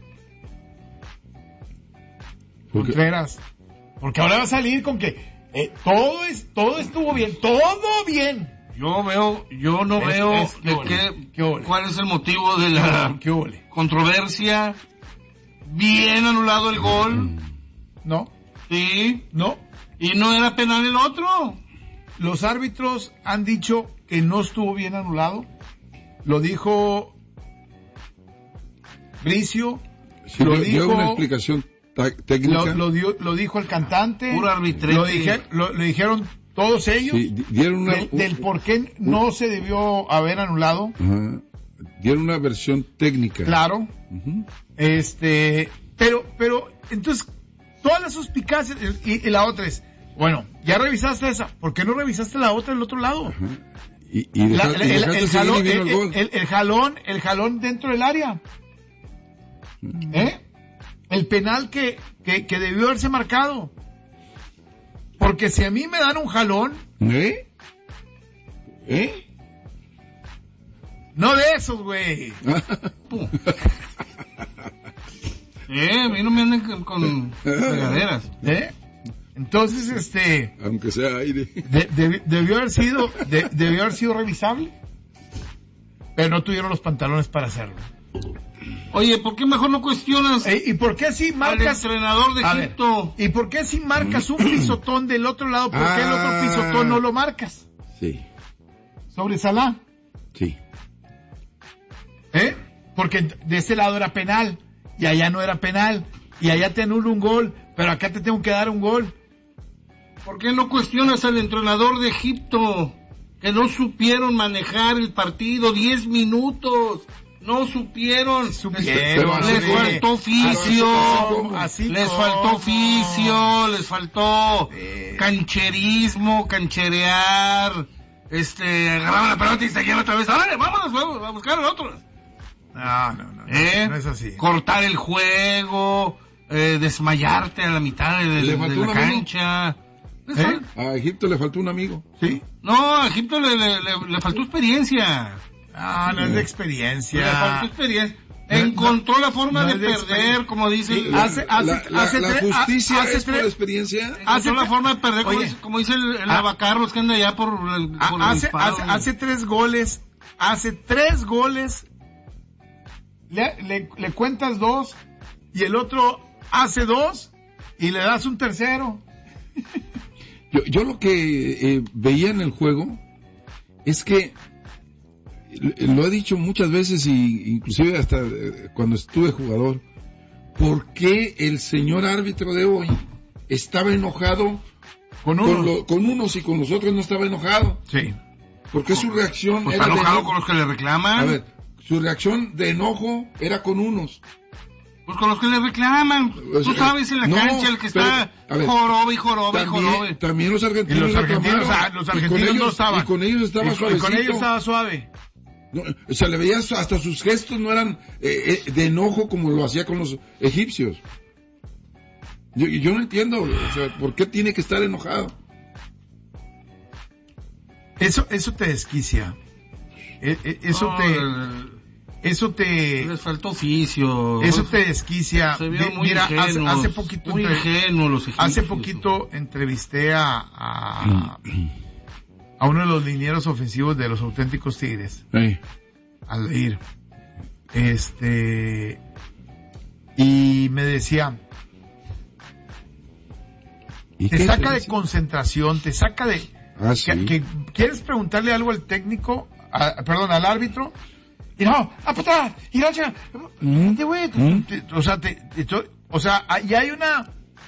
Contreras. Porque ahora va a salir con que todo estuvo bien, todo bien. Yo no veo cuál es el motivo de la controversia. Bien anulado el gol. No. Sí. No. Y no era penal el otro. Los árbitros han dicho que no estuvo bien anulado. Lo dijo Bricio. Sí, dio una explicación técnica. Lo dijo el cantante. Puro arbitrete. Lo dijeron todos ellos. Sí, dieron del por qué no se debió haber anulado. Ajá. Dieron una versión técnica. Claro. Uh-huh. Pero entonces todas las suspicacias y la otra es, bueno, ya revisaste esa, ¿por qué no revisaste la otra del otro lado? Ajá. El jalón dentro del área. El penal que debió haberse marcado. Porque si a mí me dan un jalón, no de esos, güey. A mí no me anden con regaderas. Entonces, aunque sea aire, debió haber sido revisable, pero no tuvieron los pantalones para hacerlo. Oye, ¿por qué mejor no cuestionas? ¿Y por qué si marcas al entrenador de Egipto? ¿Y por qué si marcas un pisotón del otro lado, por qué el otro pisotón no lo marcas? Sí. ¿Sobre Salah? Sí. Porque de ese lado era penal y allá no era penal y allá te anulo un gol, pero acá te tengo que dar un gol. ¿Por qué no cuestionas al entrenador de Egipto? Que no supieron manejar el partido 10 minutos. No supieron. Les faltó oficio. Les faltó cancherismo, cancherear. Agarraban la pelota y seguían otra vez. ¡Órale, vámonos a buscar al otro! No es así. Cortar el juego, desmayarte a la mitad de la cancha. A Egipto le faltó un amigo. ¿Sí? No, a Egipto le faltó experiencia. No es de experiencia. Le faltó experiencia. Encontró la forma de perder, como dice la justicia es por experiencia. Encontró la forma de perder, como dice el Navacarros que anda allá por el hace 3 goles. Hace 3 goles. Le cuentas 2 y el otro hace 2 y le das un tercero. Yo lo que veía en el juego es que lo he dicho muchas veces y inclusive hasta cuando estuve jugador, ¿por qué el señor árbitro de hoy estaba enojado con unos y con los otros no estaba enojado? Sí. Porque su reacción era está enojado con los que le reclaman. A ver, su reacción de enojo era con unos. Pues con los que le reclaman. Tú sabes en la cancha el que está jorobe. También los argentinos no estaban. Y con ellos estaba suavecito. Y con ellos estaba suave. No, se le veía hasta sus gestos no eran de enojo como lo hacía con los egipcios. Yo no entiendo, o sea, ¿por qué tiene que estar enojado? Eso te desquicia. Eso te les faltó oficio. Eso te desquicia. Mira, hace poquito muy ingenuo los egipcios. Hace poquito entrevisté a uno de los linieros ofensivos de los auténticos Tigres. Sí. Al ir. Y me decía, te saca de concentración, te saca de que quieres preguntarle algo al técnico, al árbitro, y no, puta, y no, o sea, ya hay una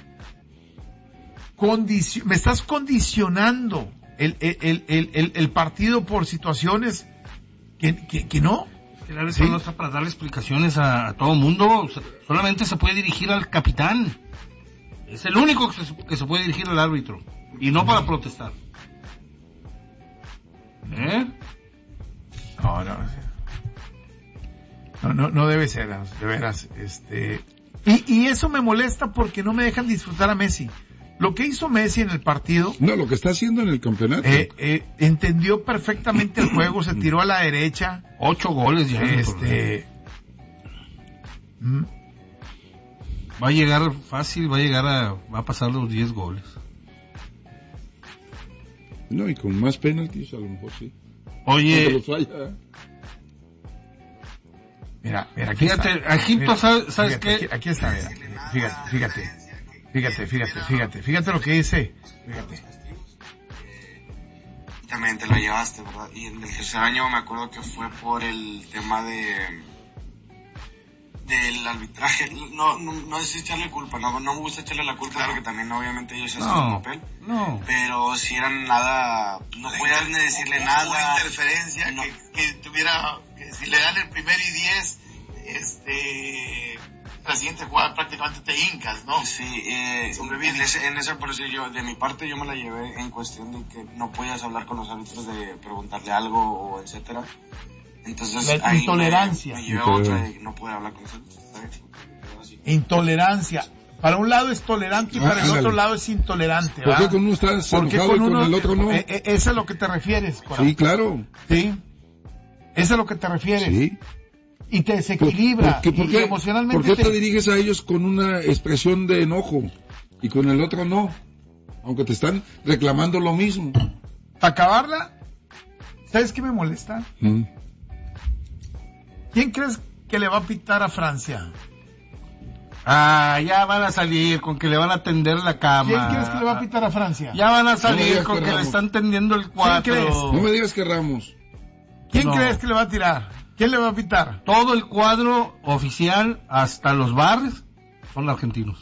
condición, me estás condicionando el partido por situaciones que no. El árbitro no está para darle explicaciones a todo mundo, solamente se puede dirigir al capitán. Es el único que se puede dirigir al árbitro, y no para protestar. No debe ser, de veras. Y eso me molesta porque no me dejan disfrutar a Messi. Lo que hizo Messi en el partido... No, lo que está haciendo en el campeonato. Entendió perfectamente el juego, se tiró a la derecha. 8 goles ya. Va a llegar fácil, va a pasar los 10 goles. No, y con más penaltis a lo mejor sí. Oye... Mira, aquí fíjate, está. Egipto, Mira, ¿sabes qué? Aquí está, mira. Fíjate lo que dice. Fíjate. También te la llevaste, ¿verdad? Y en el tercer año me acuerdo que fue por el tema del arbitraje. No es echarle culpa, no me gusta echarle la culpa porque también obviamente ellos hacen su papel. No. Pero si eran nada, no podías ni decirle nada. Hubo interferencia que tuviera, que si le dan el primer y 10, la siguiente jugada prácticamente te hincas, ¿no? Sí, en esa por eso yo, de mi parte yo me la llevé en cuestión de que no podías hablar con los árbitros de preguntarle algo o etcétera. Entonces la ahí intolerancia. Me llevé otra y no pude hablar con los árbitros. Intolerancia. Para un lado es tolerante y para el otro lado es intolerante. ¿Por qué con uno estás enojado y con el otro no? Eso es a lo que te refieres, Corazón. Sí, claro. Sí. Eso es a lo que te refieres. Sí. Y te desequilibra. ¿Por qué emocionalmente ¿Por qué te diriges a ellos con una expresión de enojo y con el otro no? Aunque te están reclamando lo mismo. Para acabarla, ¿sabes qué me molesta? ¿Quién crees que le va a pitar a Francia? Ya van a salir con que le van a tender la cama. ¿Quién crees que le va a pitar a Francia? Ya van a salir con que le están tendiendo el 4. ¿Quién crees? No me digas que Ramos. ¿Quién crees que le va a tirar? ¿Quién le va a pitar? Todo el cuadro oficial, hasta los bares, son argentinos.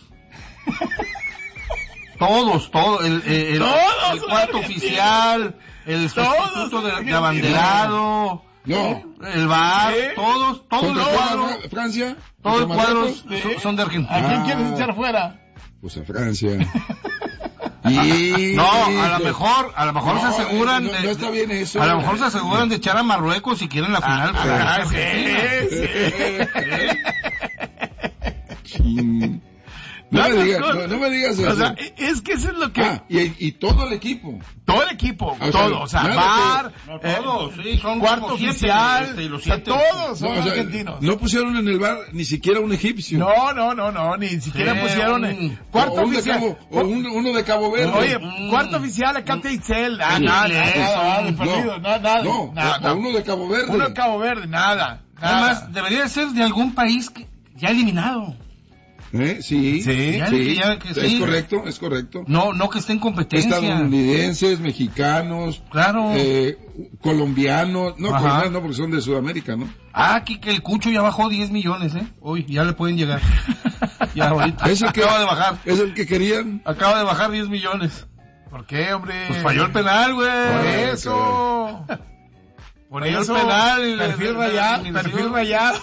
Todos, el cuarto oficial, el sustituto de abanderado, el bar, todos los cuadros. ¿Francia? Todos los cuadros son de Argentina. ¿A quién quieres echar fuera? Pues a Francia. No, a lo mejor se aseguran no está bien eso. A lo mejor se aseguran de echar a Marruecos si quieren la final. Sí. No me digas eso. O sea, es que eso es lo que... y todo el equipo. Todo el equipo, o sea, bar, todos, sí, son cuarto oficial, y los o sea, todos son argentinos. No pusieron en el bar ni siquiera un egipcio. No, ni siquiera pusieron cuarto oficial. Uno de Cabo Verde. Oye, cuarto oficial acá te Itzel. Nada, uno de Cabo Verde. Uno de Cabo Verde, nada. Además, debería ser de algún país ya eliminado. Sí. Es correcto. No que esté en competencia. Estadounidenses, mexicanos, claro, colombianos, colombianos no, porque son de Sudamérica, ¿no? Aquí que el Cucho ya bajó 10 millones, hoy ya le pueden llegar. Ya ahorita. Acaba de bajar. Es el que querían. Acaba de bajar 10 millones. ¿Por qué, hombre? Pues falló el penal, güey. Por eso. Por falló eso. El penal. Perfil rayado.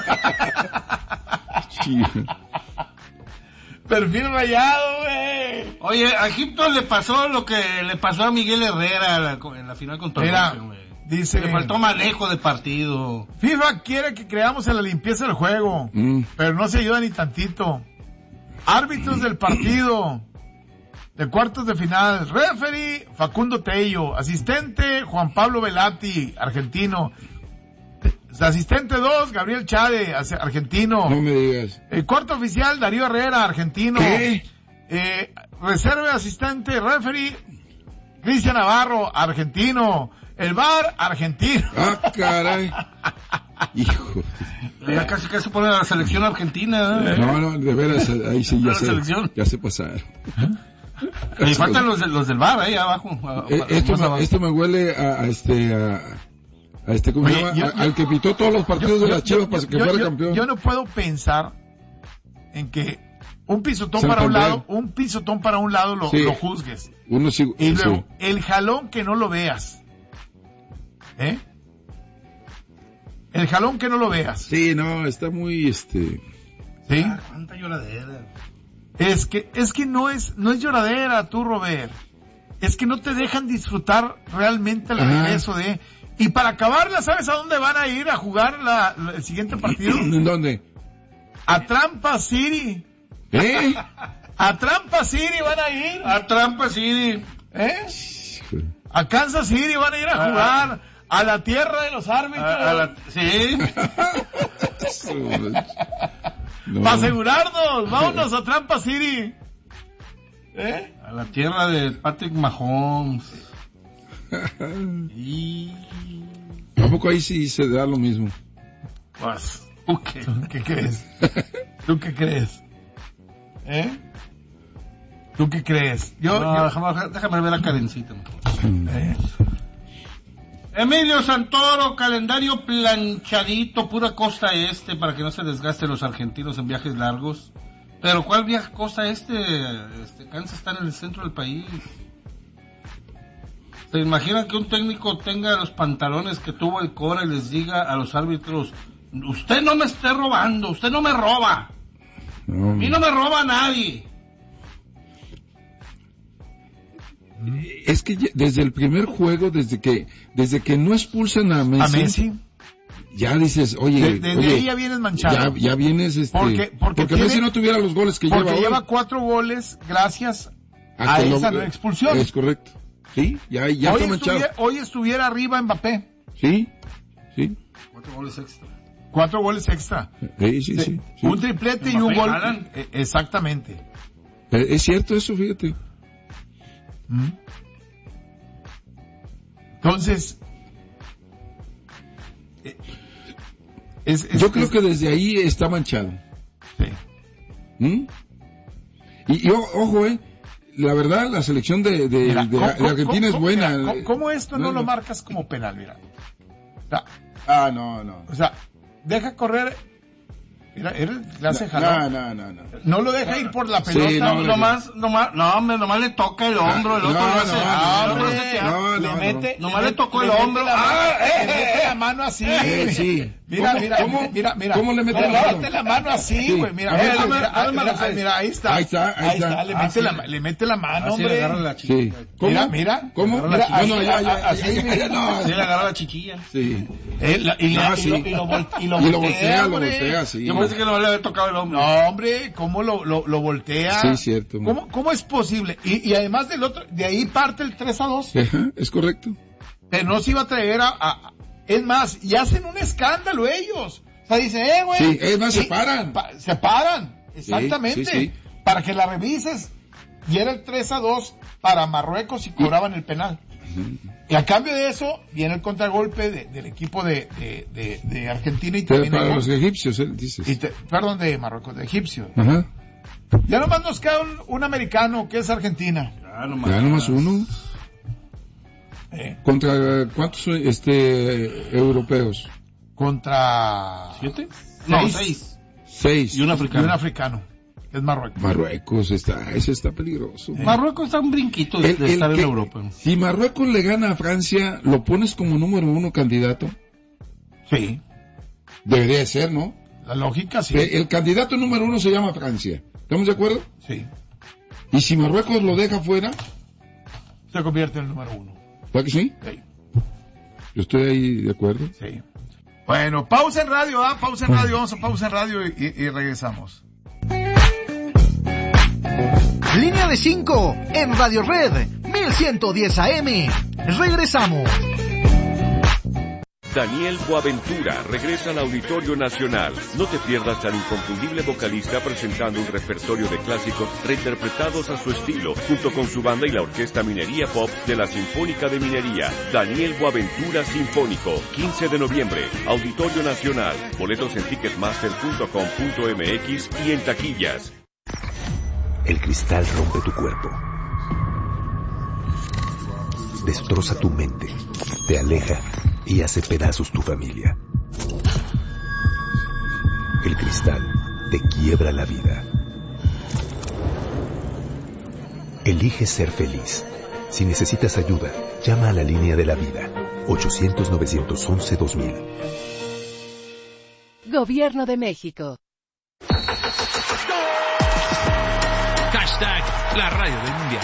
Perfil rayado, güey. Oye, a Egipto le pasó lo que le pasó a Miguel Herrera en la final con Toluca, güey. Dice, le faltó manejo de partido. FIFA quiere que creamos en la limpieza del juego, pero no se ayuda ni tantito. Árbitros del partido de cuartos de final: referee Facundo Tello, asistente Juan Pablo Velati, argentino. Asistente 2, Gabriel Chade, argentino. No me digas. El cuarto oficial, Darío Herrera, argentino. ¿Qué? Reserva asistente, referee Cristian Navarro, argentino. El VAR, argentino. Ah, caray. Hijo. Ya casi se pone la selección argentina. No, de veras, ahí sí ya sé pasar. Y faltan los del VAR ahí abajo. Esto me huele a ¿cómo se llama? Al que pitó todos los partidos de las Chivas para que fuera campeón. Yo no puedo pensar en que un pisotón para un lado lo juzgues. Y luego, el jalón que no lo veas. El jalón que no lo veas. Sí, no, está muy ¿sí? Cuánta lloradera. Es que no es lloradera, tú, Robert. Es que no te dejan disfrutar realmente el regreso de... Y para acabarla, ¿sabes a dónde van a ir a jugar el siguiente partido? ¿En dónde? A Tampa City. A Tampa City van a ir. A Tampa City. A Kansas City van a ir a jugar. A la tierra de los árbitros. Sí. No. Para asegurarnos, vámonos a Tampa City. A la tierra de Patrick Mahomes. ¿A poco ahí sí se da lo mismo? Pues, ¿qué crees? ¿Tú qué crees? ¿Tú qué crees? Déjame ver a Karencita. Emilio Santoro, calendario planchadito, pura costa este, para que no se desgasten los argentinos en viajes largos. Pero ¿cuál viaje costa este? Kansas está en el centro del país. ¿Se imaginan que un técnico tenga los pantalones que tuvo el Cora y les diga a los árbitros: usted no me esté robando, usted no me roba? A mí no me roba nadie. Es que desde el primer juego, desde que no expulsan a Messi, ya dices, oye, ahí ya vienes manchado. Ya vienes, porque Messi no tuviera los goles que lleva. Porque lleva 4 goles gracias a esa no expulsión. Es correcto. Sí, ya está manchado. Hoy estuviera arriba Mbappé. Sí. 4 goles extra. 4 goles extra. Sí. Un triplete y un gol. Exactamente. Es cierto eso, fíjate. Entonces, yo creo que desde ahí está manchado. Sí. Y ojo, la verdad, la selección de Argentina es buena. ¿Cómo esto no lo marcas como penal? Mira. No. O sea, deja correr. Mira, él le hace jalón. No lo deja ir por la pelota. Sí, nomás le toca el hombro. El otro lo hace. Nomás le tocó el hombro. Le mete la mano así. Sí. Mira. ¿Cómo le mete la mano? Le mete la mano así, güey. Mira, ahí está. Le mete la mano, hombre. Le agarra la chiquilla. Mira. ¿Cómo? Así le agarra la chiquilla. Sí. Y lo voltea, sí. Yo pensé que no le había tocado el hombro. No, hombre, ¿cómo lo voltea? Sí, cierto. ¿Cómo es posible? Y además del otro, de ahí parte el 3-2. Ajá, es correcto. Pero no se iba a atrever es más, y hacen un escándalo ellos. O sea, dicen, güey. Sí, es más, se paran. Se paran, exactamente. Sí. Para que la revises. Y era el 3-2 para Marruecos y cobraban el penal. Y a cambio de eso, viene el contragolpe del equipo de Argentina y también para los egipcios, dices. Perdón, de Marruecos, de egipcios. Ajá. Ya nomás nos queda un americano, que es Argentina. Ya nomás uno. ¿Contra cuántos europeos? Contra... ¿7? No, 6. 6. Y un africano. Es Marruecos. Marruecos ese está peligroso. Marruecos está un brinquito de estar en Europa. Si Marruecos le gana a Francia, ¿lo pones como número 1 candidato? Sí. Debería ser, ¿no? La lógica, sí. El candidato número 1 se llama Francia. ¿Estamos de acuerdo? Sí. Y si Marruecos lo deja fuera, se convierte en el número 1. ¿Para que sí? Sí. Yo estoy ahí de acuerdo. Sí. Bueno, pausa en radio, pausa en radio, vamos a pausa en radio y regresamos. Línea de 5 en Radio Red 1110 AM. Regresamos. Daniel Boaventura regresa al Auditorio Nacional. No te pierdas al inconfundible vocalista presentando un repertorio de clásicos reinterpretados a su estilo, junto con su banda y la Orquesta Minería Pop de la Sinfónica de Minería. Daniel Boaventura Sinfónico, 15 de noviembre, Auditorio Nacional. Boletos en ticketmaster.com.mx y en taquillas. El cristal rompe tu cuerpo. Destroza tu mente, te aleja y hace pedazos tu familia. El cristal te quiebra la vida. Elige ser feliz. Si necesitas ayuda, llama a la línea de la vida, 800-911-2000. Gobierno de México. Hashtag la radio del mundial.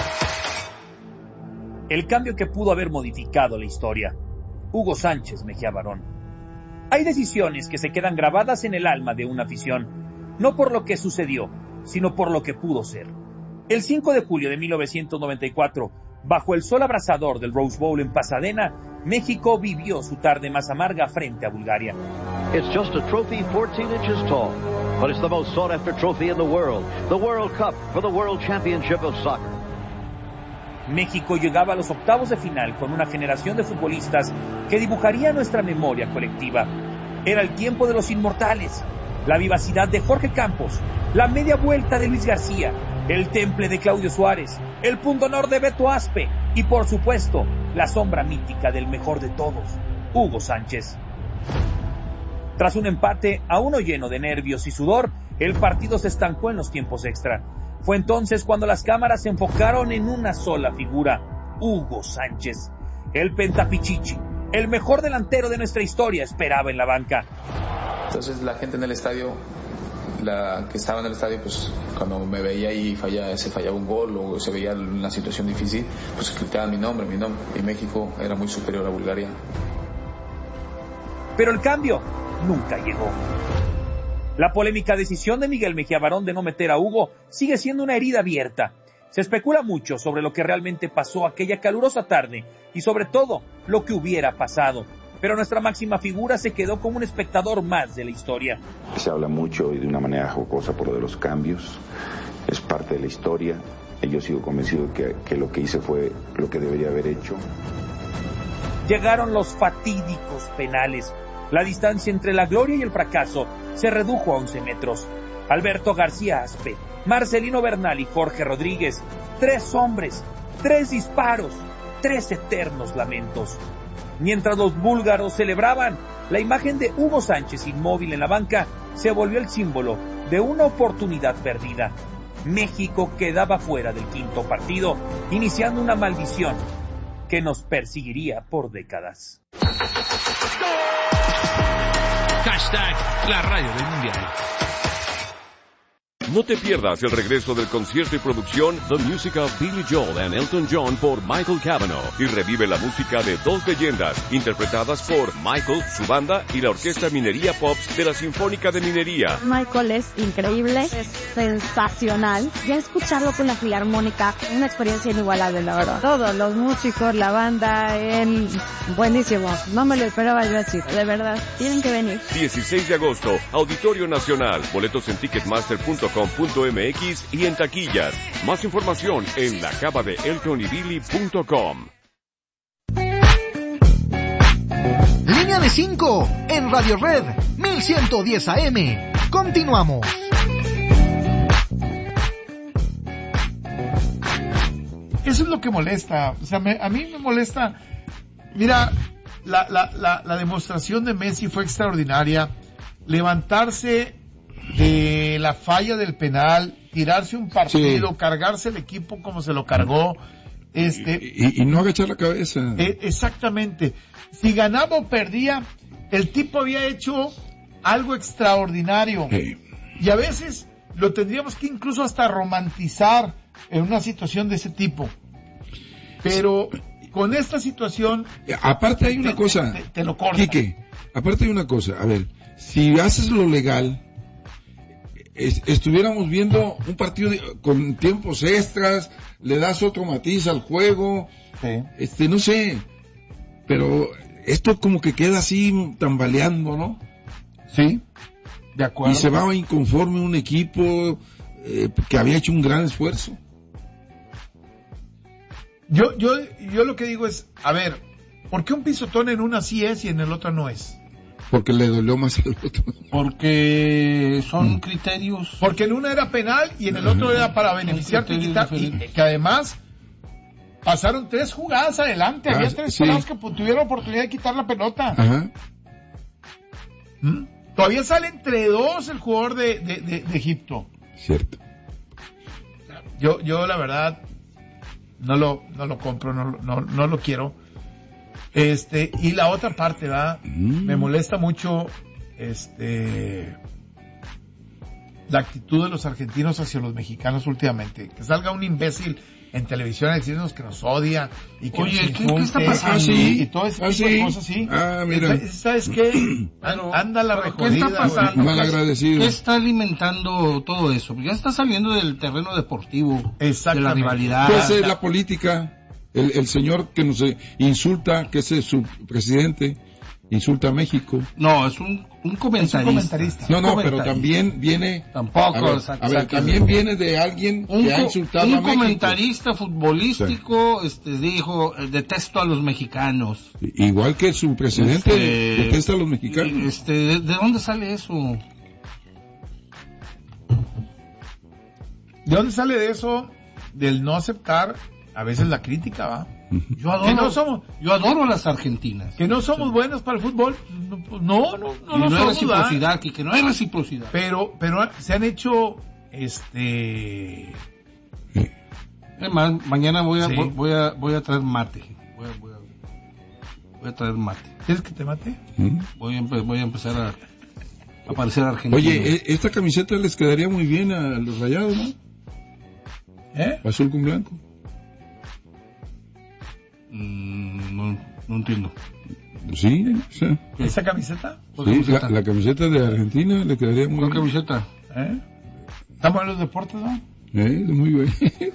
El cambio que pudo haber modificado la historia. Hugo Sánchez Mejía Barón. Hay decisiones que se quedan grabadas en el alma de una afición, no por lo que sucedió, sino por lo que pudo ser. El 5 de julio de 1994, bajo el sol abrasador del Rose Bowl en Pasadena, México vivió su tarde más amarga frente a Bulgaria. It's just a trophy 14 inches tall, but it's the most sought after trophy in the World Cup for the World Championship of Soccer. México llegaba a los octavos de final con una generación de futbolistas que dibujaría nuestra memoria colectiva. Era el tiempo de los inmortales, la vivacidad de Jorge Campos, la media vuelta de Luis García, el temple de Claudio Suárez, el pundonor de Beto Aspe y, por supuesto, la sombra mítica del mejor de todos, Hugo Sánchez. Tras un empate a uno lleno de nervios y sudor, el partido se estancó en los tiempos extra. Fue entonces cuando las cámaras se enfocaron en una sola figura, Hugo Sánchez. El pentapichichi, el mejor delantero de nuestra historia, esperaba en la banca. Entonces la gente en el estadio, la que estaba en el estadio, pues cuando me veía y se fallaba un gol o se veía una situación difícil, pues gritaban mi nombre, y México era muy superior a Bulgaria. Pero el cambio nunca llegó. La polémica decisión de Miguel Mejía Barón de no meter a Hugo sigue siendo una herida abierta. Se especula mucho sobre lo que realmente pasó aquella calurosa tarde y sobre todo lo que hubiera pasado. Pero nuestra máxima figura se quedó como un espectador más de la historia. Se habla mucho y de una manera jocosa por lo de los cambios. Es parte de la historia. Yo sigo convencido de que lo que hice fue lo que debería haber hecho. Llegaron los fatídicos penales. La distancia entre la gloria y el fracaso se redujo a 11 metros. Alberto García Aspe, Marcelino Bernal y Jorge Rodríguez. 3 hombres, 3 disparos, 3 eternos lamentos. Mientras los búlgaros celebraban, la imagen de Hugo Sánchez inmóvil en la banca se volvió el símbolo de una oportunidad perdida. México quedaba fuera del quinto partido, iniciando una maldición que nos perseguiría por décadas. Hashtag la radio del mundial. No te pierdas el regreso del concierto y producción The Music of Billy Joel and Elton John por Michael Cavanaugh y revive la música de 2 leyendas interpretadas por Michael, su banda y la Orquesta Minería Pops de la Sinfónica de Minería. Michael es increíble, es sensacional. Ya escucharlo con la filarmónica, una experiencia inigualable, la verdad. Todos los músicos, la banda, él, buenísimo. No me lo esperaba yo así, de verdad. Tienen que venir. 16 de agosto, Auditorio Nacional. Boletos en ticketmaster.com.mx y en taquillas. Más información en lacavadeeltonybilly.com. Línea de 5 en Radio Red 1110 AM. Continuamos. Eso es lo que molesta. O sea, a mí me molesta. Mira, la demostración de Messi fue extraordinaria. Levantarse de la falla del penal, tirarse un partido, sí, cargarse el equipo como se lo cargó, y no agachar la cabeza. Exactamente. Si ganaba o perdía, el tipo había hecho algo extraordinario. Y a veces lo tendríamos que incluso hasta romantizar en una situación de ese tipo. Pero con esta situación... Aparte hay una cosa, te lo corta. Quique, aparte hay una cosa, a ver, si haces lo legal, estuviéramos viendo un partido con tiempos extras, le das otro matiz al juego, no sé, pero esto como que queda así tambaleando, ¿no? Sí, de acuerdo. Y se va inconforme un equipo que había hecho un gran esfuerzo. Yo lo que digo es, a ver, ¿por qué un pisotón en una sí es y en el otro no es? Porque le dolió más al otro. Porque son criterios. Porque en una era penal y en el otro era para beneficiarte y quitar. Y que además pasaron 3 jugadas adelante. Había 3 pelados que tuvieron oportunidad de quitar la pelota. Ajá. Todavía sale entre 2 el jugador de Egipto. Cierto. Yo la verdad no lo compro, no lo quiero. Y la otra parte, ¿verdad? Me molesta mucho la actitud de los argentinos hacia los mexicanos últimamente. Que salga un imbécil en televisión a decirnos que nos odia y que oye, nos ¿qué está pasando? Y todo ese tipo de cosas así. Mira. ¿Sabes qué? Anda la recogida. ¿Qué está pasando? Mal agradecido. ¿Qué está alimentando todo eso? Ya está saliendo del terreno deportivo, de la rivalidad. Pues la política. El señor que nos insulta, que es su presidente, insulta a México. No, es un comentarista. No, pero también viene... Tampoco. A ver, también viene de alguien que ha insultado a México. Un comentarista futbolístico dijo, detesto a los mexicanos. Igual que su presidente detesta a los mexicanos. ¿De dónde sale eso? ¿De dónde sale de eso? Del no aceptar a veces la crítica, ¿va? Yo adoro a las argentinas. Que no somos buenos para el fútbol. No hay reciprocidad, que no hay reciprocidad. Pero se han hecho Además, mañana voy a traer mate. Voy a traer mate. ¿Quieres que te mate? Voy a empezar a parecer argentino. Oye, esta camiseta les quedaría muy bien a los Rayados, ¿no? Azul con blanco. No entiendo. Sí, o sea. ¿Esa camiseta? Sí, la camiseta de Argentina le quedaría muy bien. ¿Cuál camiseta? Estamos en los deportes, ¿no? Muy bien.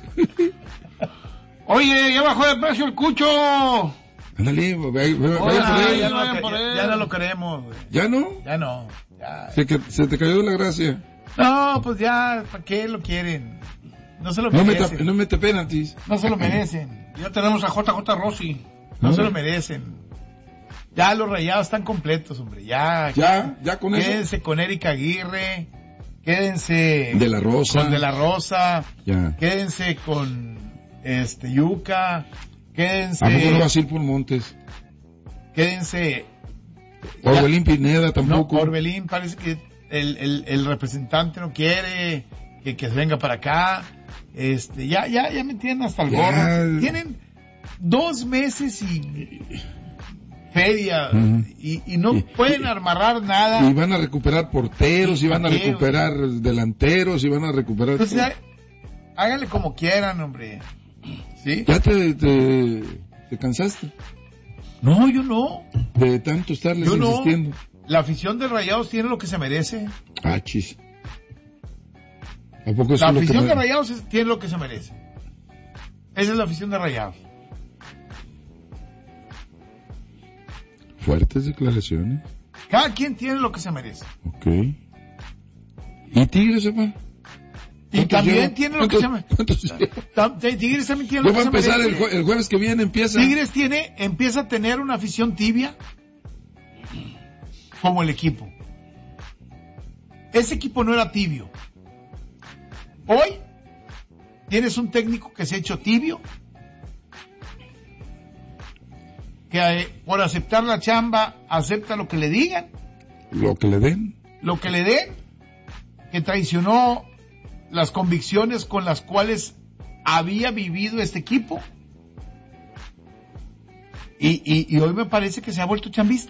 Oye, ya bajó de precio el Cucho. Ándale, ya no lo queremos. ¿Ya no? Ya no. Se te cayó de la gracia. No, pues ya, ¿para qué lo quieren? No se lo merecen. No mete penaltis. No se lo merecen. Ya tenemos a JJ Rossi. No se lo merecen. Ya los Rayados están completos, hombre. Ya con quédense eso. Con Erika Aguirre. Quédense De la Rosa. Con De la Rosa. Ya. Quédense con Yuca. Quédense. A lo mejor Basil por Montes. Quédense. Orbelín Pineda tampoco. No, Orbelín parece que el representante no quiere que se venga para acá. Ya me tienen hasta el gorro. Tienen 2 meses y feria y no pueden amarrar nada. Y van a recuperar porteros, y van a recuperar delanteros, y van a recuperar... Pues háganle como quieran, hombre. ¿Sí? ¿Ya te cansaste? No, yo no. De tanto estarles insistiendo. No. La afición de Rayados tiene lo que se merece. Chis. ¿A poco la afición de Rayados tiene lo que se merece. Esa es la afición de Rayados. Fuertes declaraciones. Cada quien tiene lo que se merece. Ok. ¿Y Tigres, papá? Y también tiene lo que se merece. Tigres también tiene lo que se merece. Va a empezar el jueves que viene, empieza. Tigres empieza a tener una afición tibia como el equipo. Ese equipo no era tibio. Hoy tienes un técnico que se ha hecho tibio, que por aceptar la chamba acepta lo que le digan, lo que le den, que traicionó las convicciones con las cuales había vivido este equipo y hoy me parece que se ha vuelto chambista.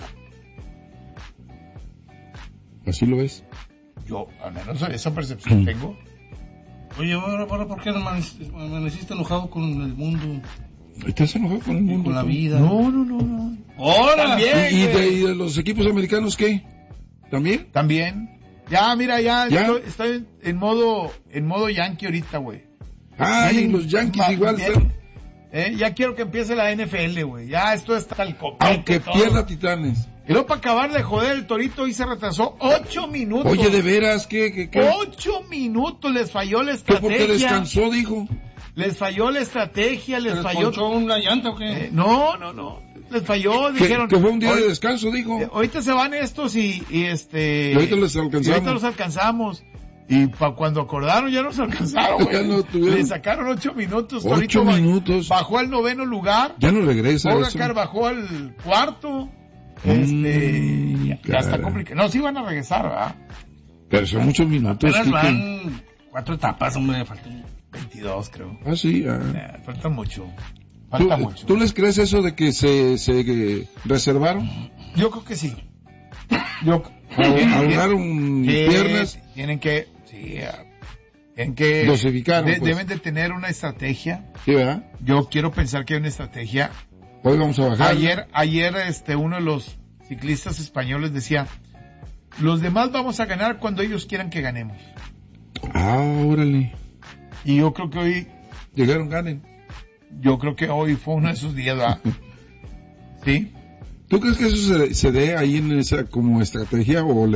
¿Así lo ves? Yo al menos esa percepción tengo. Oye, ahora ¿por qué amaneciste enojado con el mundo? ¿Estás enojado con el mundo? Con la vida. No. ¡Ahora! También, ¿Y de los equipos americanos qué? ¿También? También. Ya, mira, ya. Estoy en modo Yankee ahorita, güey. Ay, los Yankees igual. Ya quiero que empiece la NFL, güey. Ya esto está al copete. Aunque pierda Titanes. Y luego para acabar de joder, el Torito hoy se retrasó 8 minutos. Oye, de veras, ¿qué? 8 minutos les falló la estrategia. ¿Qué porque descansó, dijo? Les falló la estrategia, les falló... ¿Les una llanta o qué? No. Les falló, dijeron... Que fue un día de descanso, dijo. Ahorita se van estos y Y ahorita los alcanzamos. Y cuando acordaron ya nos alcanzaron, güey. Le sacaron 8 minutos. 8 minutos. Bajó al 9º lugar. Ya no regresa. Bogacar bajó al 4º. Ya está complicado. No, sí van a regresar, ¿verdad? Pero son muchos minutos. Apenas van 4 etapas, hombre, faltan 22, creo. Ah, sí. Falta mucho. ¿Tú les crees eso de que se reservaron? Yo creo que sí. Ahogaron piernas. Tienen que dosificar. Deben de tener una estrategia. Sí, ¿verdad? Yo quiero pensar que hay una estrategia. Hoy vamos a bajar. Ayer uno de los ciclistas españoles decía, los demás vamos a ganar cuando ellos quieran que ganemos. Órale. Y yo creo que hoy ganen. Yo creo que hoy fue uno de esos días, ¿verdad? ¿Sí? ¿Tú crees que eso se dé ahí en esa como estrategia o